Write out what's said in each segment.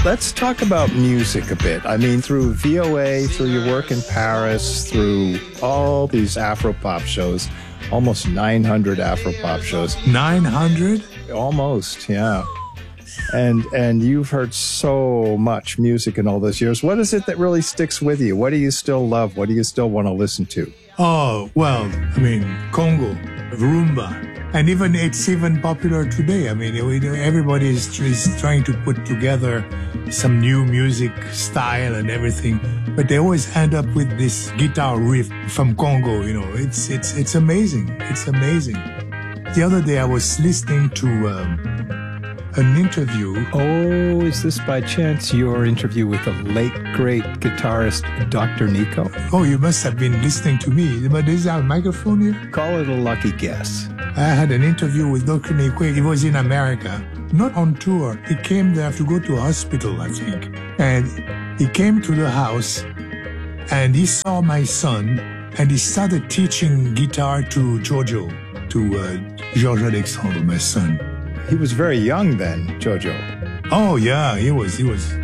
Let's talk about music a bit. I mean, through VOA, through your work in Paris, through all these Afropop shows, almost 900 Afropop shows. 900? Almost, yeah. And you've heard so much music in all those years. What is it that really sticks with you? What do you still love? What do you still want to listen to? Oh, well, I mean, Congo, rumba, and even it's even popular today. I mean, everybody is trying to put together some new music style and everything, but they always end up with this guitar riff from Congo. You know, it's amazing. It's amazing. The other day I was listening to an interview. Oh, is this by chance your interview with the late, great guitarist Dr. Nico? Oh, you must have been listening to me. But is there a microphone here? Call it a lucky guess. I had an interview with Dr. Nico. He was in America, not on tour. He came there to go to a hospital, I think. And he came to the house and he saw my son and he started teaching guitar to Jojo, to Georges Alexandre, my son. He was very young then, Jojo. Oh, yeah, he was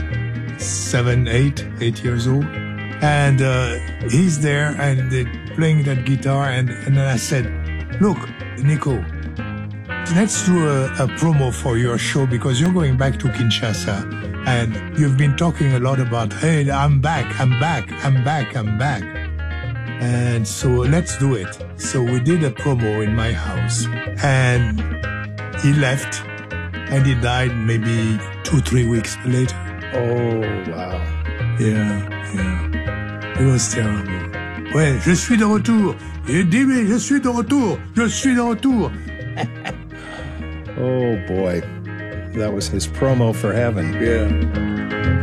8 years old. And he's there and they're playing that guitar. And then I said, look, Nico, let's do a promo for your show because you're going back to Kinshasa. And you've been talking a lot about, hey, I'm back. And so let's do it. So we did a promo in my house. And he left and he died maybe 2-3 weeks later. Oh, wow. Yeah. It was terrible. Ouais, je suis de retour. Il dit, mais je suis de retour. Oh, boy. That was his promo for heaven. Yeah.